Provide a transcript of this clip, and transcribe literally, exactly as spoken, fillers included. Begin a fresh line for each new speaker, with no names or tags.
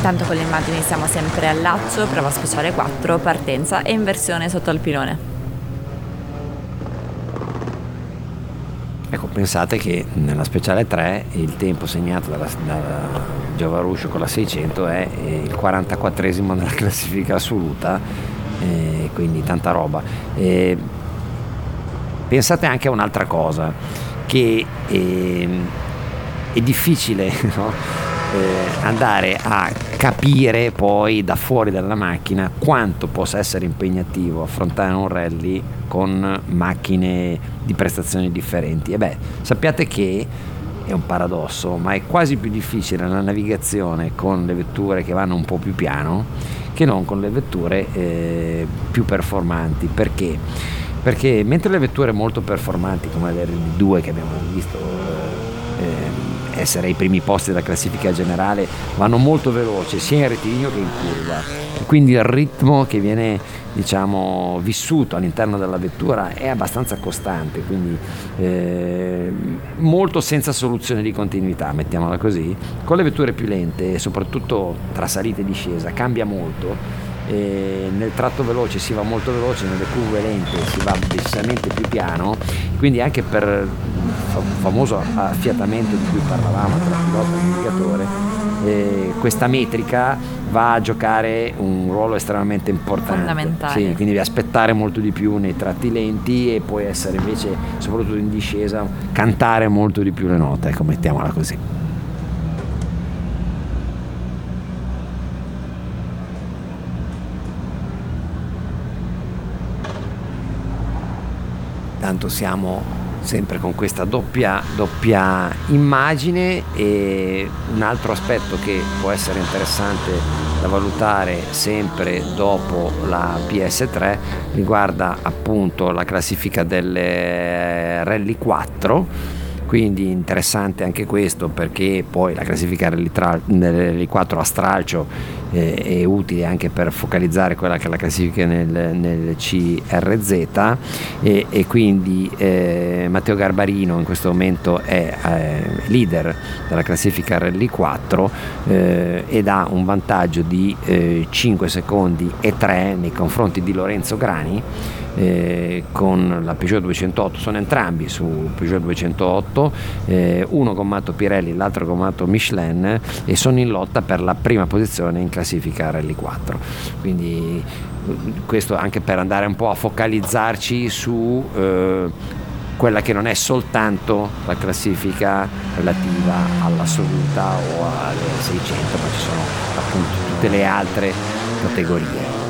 Intanto con le immagini siamo sempre al Laccio, prova speciale quattro, partenza e inversione sotto al pilone.
Ecco, pensate che nella speciale tre il tempo segnato dalla, dalla Giovannuscio con la seicento è il quarantaquattresimo nella classifica assoluta, eh, quindi tanta roba. Eh, pensate anche a un'altra cosa, che eh, è difficile, no? Eh, andare a capire poi da fuori dalla macchina quanto possa essere impegnativo affrontare un rally con macchine di prestazioni differenti. E beh, sappiate che è un paradosso, ma è quasi più difficile la navigazione con le vetture che vanno un po' più piano che non con le vetture eh, più performanti. Perché? Perché mentre le vetture molto performanti come le R D due che abbiamo visto eh, essere ai primi posti della classifica generale vanno molto veloci sia in rettilineo che in curva, e quindi il ritmo che viene, diciamo, vissuto all'interno della vettura è abbastanza costante, quindi eh, molto senza soluzione di continuità, mettiamola così. Con le vetture più lente, soprattutto tra salita e discesa, cambia molto. E nel tratto veloce si va molto veloce, nelle curve lente si va decisamente più piano, quindi anche per il famoso affiatamento di cui parlavamo tra pilota e navigatore, eh, questa metrica va a giocare un ruolo estremamente importante,
fondamentale.
sì, quindi devi aspettare molto di più nei tratti lenti e poi essere invece, soprattutto in discesa, cantare molto di più le note, ecco, mettiamola così. Tanto siamo sempre con questa doppia, doppia immagine. E un altro aspetto che può essere interessante da valutare sempre dopo la P S tre riguarda appunto la classifica delle Rally quattro. Quindi interessante anche questo, perché poi la classifica Rally quattro a stralcio eh, è utile anche per focalizzare quella che è la classifica nel, nel C R Z, e, e quindi eh, Matteo Garbarino in questo momento è eh, leader della classifica Rally quattro eh, ed ha un vantaggio di eh, cinque secondi e tre nei confronti di Lorenzo Grani. Eh, con la Peugeot duecentootto, sono entrambi su Peugeot duecentootto, eh, uno gommato Pirelli, l'altro gommato Michelin, e sono in lotta per la prima posizione in classifica Rally quattro. Quindi questo anche per andare un po' a focalizzarci su eh, quella che non è soltanto la classifica relativa all'assoluta o alle seicento, ma ci sono appunto tutte le altre categorie.